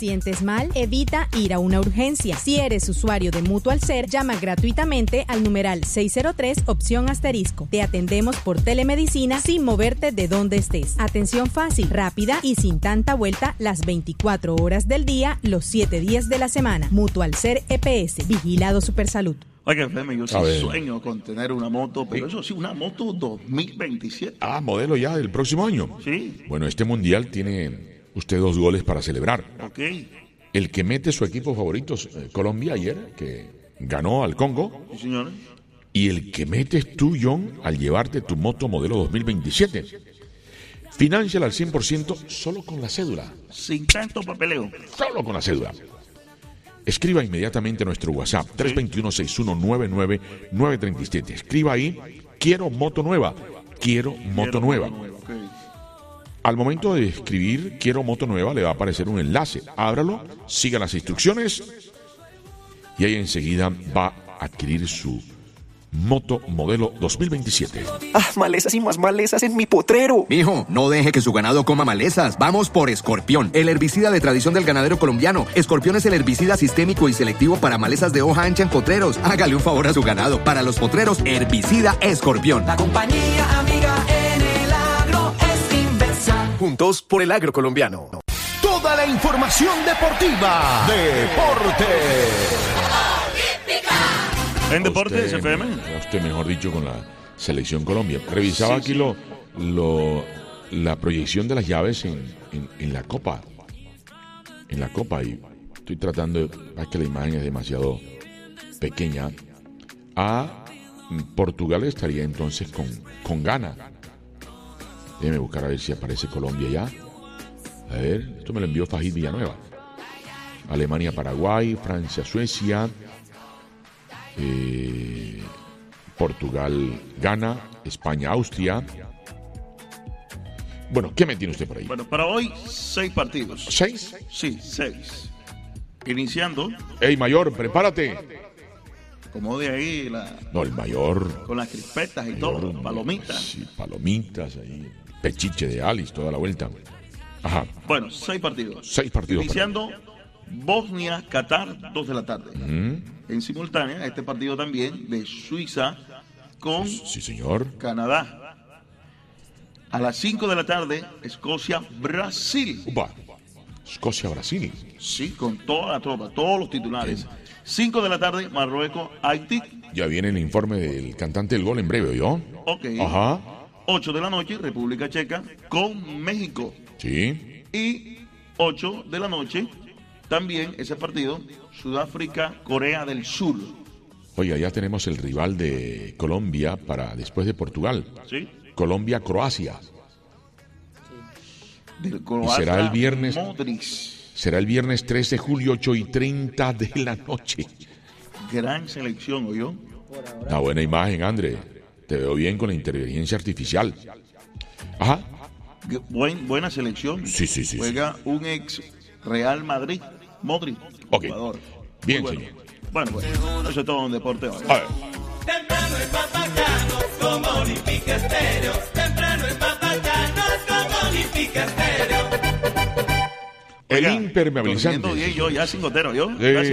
sientes mal, evita ir a una urgencia. Si eres usuario de Mutualser, llama gratuitamente al numeral 603 opción asterisco. Te atendemos por telemedicina sin moverte de donde estés. Atención fácil, rápida y sin tanta vuelta las 24 horas del día, los 7 días de la semana. Mutualser EPS, Vigilado Supersalud. Oiga, Femi, yo sí sueño con tener una moto, pero eso sí, una moto 2027. Modelo ya del próximo año. Sí. Bueno, este mundial tiene usted 2 goles para celebrar. Ok. El que mete su equipo favorito, Colombia, ayer, que ganó al Congo. Sí, señores. Y el que metes tú, John, al llevarte tu moto modelo 2027. Financiala al 100% solo con la cédula. Sin tanto papeleo. Solo con la cédula. Escriba inmediatamente a nuestro WhatsApp, 321-6199-937. Escriba ahí, quiero moto nueva. Quiero moto nueva. Okay. Al momento de escribir quiero moto nueva, le va a aparecer un enlace. Ábralo, siga las instrucciones y ahí enseguida va a adquirir su moto modelo 2027. Malezas y más malezas en mi potrero. Mijo, no deje que su ganado coma malezas. Vamos por Escorpión, el herbicida de tradición del ganadero colombiano. Escorpión es el herbicida sistémico y selectivo para malezas de hoja ancha en potreros. Hágale un favor a su ganado. Para los potreros, herbicida Escorpión. La compañía amiga en el agro es Inversa. Juntos por el agro colombiano. Toda la información deportiva. En Deportes FM. Usted, mejor dicho, con la Selección Colombia. Revisaba aquí la proyección de las llaves en la Copa. En la Copa, y estoy tratando de... Es que la imagen es demasiado pequeña. Portugal estaría entonces con Ghana. Déjeme buscar a ver si aparece Colombia ya. A ver, esto me lo envió Fajid Villanueva. Alemania, Paraguay, Francia, Suecia... Portugal, Ghana, España, Austria. Bueno, ¿qué me tiene usted por ahí? Bueno, para hoy 6 partidos. ¿6? Sí, 6. Iniciando. ¡Ey, Mayor, prepárate! Como de ahí el Mayor. Con las crispetas y todo, palomitas. Sí, palomitas ahí. Pechiche de Alice, toda la vuelta. Ajá. Bueno, 6 partidos. 6 partidos. Iniciando Bosnia, Qatar, 2 de la tarde. En simultánea, este partido también de Suiza con sí, señor. Canadá. A las 5 de la tarde, Escocia, Brasil. Upa. Escocia, Brasil. Sí, con toda la tropa, todos los titulares. 5 de la tarde, Marruecos, Haití. Ya viene el informe del cantante del gol en breve, ¿yo? Ok. Ajá. 8 de la noche, República Checa con México. Sí. Y 8 de la noche, también ese partido, Sudáfrica, Corea del Sur. Oiga, ya tenemos el rival de Colombia para después de Portugal. Sí. Colombia, Croacia. Del Croacia, y será el viernes. Modric. Será el viernes 3 de julio, 8:30 de la noche. Gran selección, ¿oyó? Una buena imagen, André. Te veo bien con la inteligencia artificial. Ajá. Buena selección. Sí. Juega un ex Real Madrid, Modric. Ok. Jugador. Bien, bueno. señor. Bueno, eso es todo en deporte hoy. A ver. Temprano es más bacano con Olímpica Estéreo. Temprano es más bacano con Olímpica Estéreo. El impermeabilizante. Yo ya sin gotero, yo. Sí. Gracias.